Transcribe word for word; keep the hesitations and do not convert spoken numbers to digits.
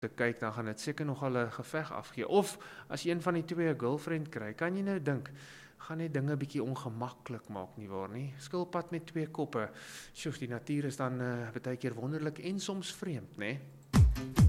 te kyk, dan gaan dit seker nogal 'n geveg afgee. Of as een van die twee 'n girlfriend kry, kan jy nou dink, gaan net dinge bietjie ongemaklik maak nie waar nie. Skilpad met twee koppe. Sjoe, die natuur is dan uh, baie keer wonderlik en soms vreemd, né?